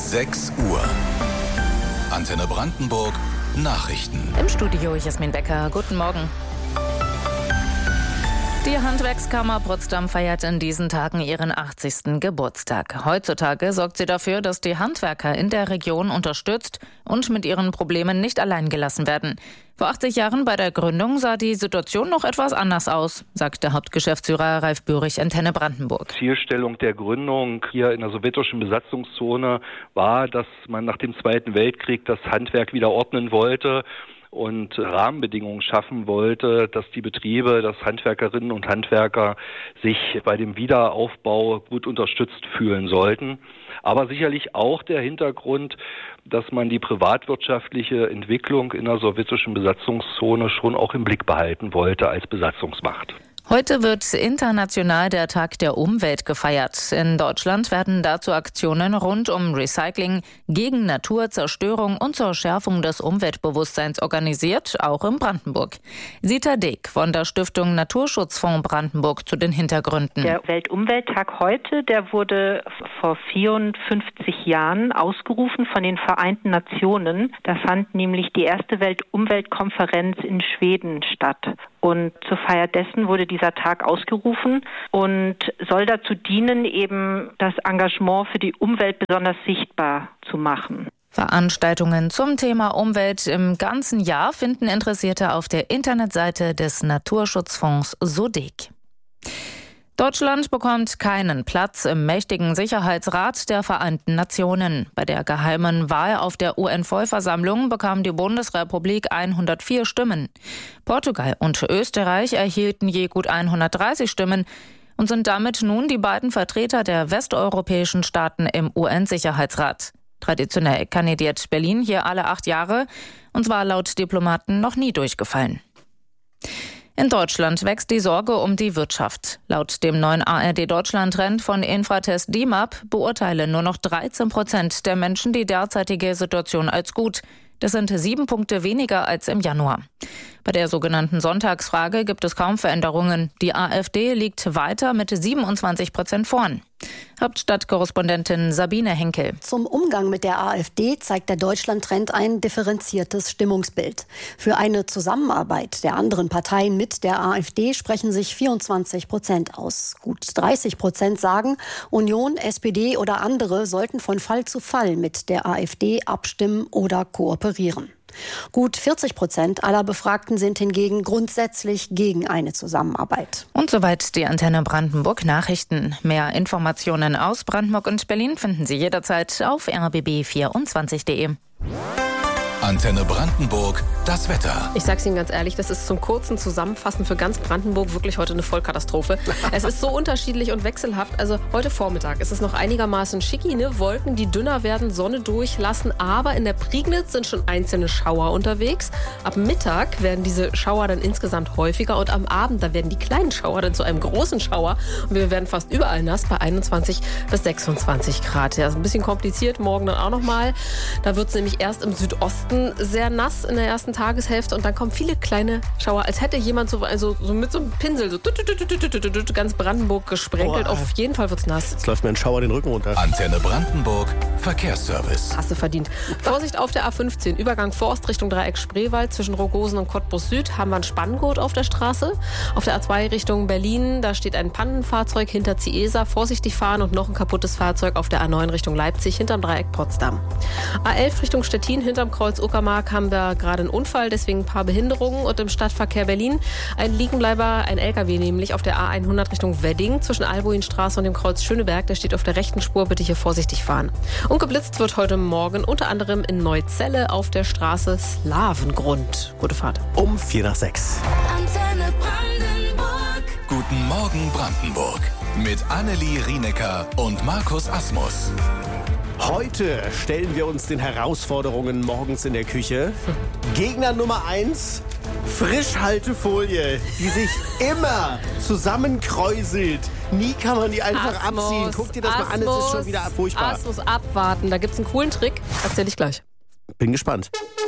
6 Uhr. Antenne Brandenburg Nachrichten. Im Studio Jasmin Becker. Guten Morgen. Die Handwerkskammer Potsdam feiert in diesen Tagen ihren 80. Geburtstag. Heutzutage sorgt sie dafür, dass die Handwerker in der Region unterstützt und mit ihren Problemen nicht allein gelassen werden. Vor 80 Jahren bei der Gründung sah die Situation noch etwas anders aus, sagt der Hauptgeschäftsführer Ralf Bürich, Antenne Brandenburg. Zielstellung der Gründung hier in der sowjetischen Besatzungszone war, dass man nach dem Zweiten Weltkrieg das Handwerk wieder ordnen wollte und Rahmenbedingungen schaffen wollte, dass die Betriebe, dass Handwerkerinnen und Handwerker sich bei dem Wiederaufbau gut unterstützt fühlen sollten. Aber sicherlich auch der Hintergrund, dass man die privatwirtschaftliche Entwicklung in der sowjetischen Besatzungszone schon auch im Blick behalten wollte als Besatzungsmacht. Heute wird international der Tag der Umwelt gefeiert. In Deutschland werden dazu Aktionen rund um Recycling, gegen Naturzerstörung und zur Schärfung des Umweltbewusstseins organisiert, auch in Brandenburg. Sita Deek von der Stiftung Naturschutzfonds Brandenburg zu den Hintergründen. Der Weltumwelttag heute, der wurde vor 54 Jahren ausgerufen von den Vereinten Nationen. Da fand nämlich die erste Weltumweltkonferenz in Schweden statt. Und zur Feier dessen wurde dieser Tag ausgerufen und soll dazu dienen, eben das Engagement für die Umwelt besonders sichtbar zu machen. Veranstaltungen zum Thema Umwelt im ganzen Jahr finden Interessierte auf der Internetseite des Naturschutzfonds SODEC. Deutschland bekommt keinen Platz im mächtigen Sicherheitsrat der Vereinten Nationen. Bei der geheimen Wahl auf der UN-Vollversammlung bekam die Bundesrepublik 104 Stimmen. Portugal und Österreich erhielten je gut 130 Stimmen und sind damit nun die beiden Vertreter der westeuropäischen Staaten im UN-Sicherheitsrat. Traditionell kandidiert Berlin hier alle 8 Jahre und war laut Diplomaten noch nie durchgefallen. In Deutschland wächst die Sorge um die Wirtschaft. Laut dem neuen ARD-Deutschland-Trend von Infratest DIMAP beurteilen nur noch 13% der Menschen die derzeitige Situation als gut. Das sind 7 Punkte weniger als im Januar. Bei der sogenannten Sonntagsfrage gibt es kaum Veränderungen. Die AfD liegt weiter mit 27% vorn. Hauptstadtkorrespondentin Sabine Henkel. Zum Umgang mit der AfD zeigt der Deutschland-Trend ein differenziertes Stimmungsbild. Für eine Zusammenarbeit der anderen Parteien mit der AfD sprechen sich 24% aus. Gut 30% sagen, Union, SPD oder andere sollten von Fall zu Fall mit der AfD abstimmen oder kooperieren. Gut 40% aller Befragten sind hingegen grundsätzlich gegen eine Zusammenarbeit. Und soweit die Antenne Brandenburg Nachrichten. Mehr Informationen aus Brandenburg und Berlin finden Sie jederzeit auf rbb24.de. Antenne Brandenburg, das Wetter. Ich sag's Ihnen ganz ehrlich, das ist zum kurzen Zusammenfassen für ganz Brandenburg wirklich heute eine Vollkatastrophe. Es ist so unterschiedlich und wechselhaft. Also heute Vormittag ist es noch einigermaßen schicki, ne? Wolken, die dünner werden, Sonne durchlassen, aber in der Prignitz sind schon einzelne Schauer unterwegs. Ab Mittag werden diese Schauer dann insgesamt häufiger und am Abend, da werden die kleinen Schauer dann zu einem großen Schauer und wir werden fast überall nass bei 21 bis 26 Grad. Ja, ist ein bisschen kompliziert, morgen dann auch nochmal. Da wird es nämlich erst im Südosten sehr nass in der ersten Tageshälfte und dann kommen viele kleine Schauer, als hätte jemand so mit so einem Pinsel so ganz Brandenburg gesprenkelt. Boah. Auf jeden Fall wird's nass. Jetzt läuft mir ein Schauer den Rücken runter. Antenne Brandenburg, Verkehrsservice. Hast du verdient. Vorsicht auf der A15, Übergang Forst Richtung Dreieck Spreewald. Zwischen Rogosen und Cottbus Süd haben wir ein Spanngurt auf der Straße. Auf der A2 Richtung Berlin, da steht ein Pannenfahrzeug hinter Ciesa. Vorsichtig fahren und noch ein kaputtes Fahrzeug auf der A9 Richtung Leipzig hinterm Dreieck Potsdam. A11 Richtung Stettin hinterm Kreuz Uckermark haben wir gerade einen Unfall, deswegen ein paar Behinderungen. Und im Stadtverkehr Berlin ein Liegenbleiber, ein LKW nämlich auf der A100 Richtung Wedding zwischen Albuinstraße und dem Kreuz Schöneberg. Der steht auf der rechten Spur, bitte hier vorsichtig fahren. Und geblitzt wird heute Morgen unter anderem in Neuzelle auf der Straße Slavengrund. Gute Fahrt. Um 5:45. Antenne Brandenburg. Guten Morgen Brandenburg. Mit Annelie Rienecker und Markus Asmus. Heute stellen wir uns den Herausforderungen morgens in der Küche. Gegner Nummer 1, Frischhaltefolie, die sich immer zusammenkräuselt. Nie kann man die einfach abziehen. Guck dir das mal an, es ist schon wieder furchtbar. Asmus abwarten, da gibt's einen coolen Trick. Erzähl ich gleich. Bin gespannt.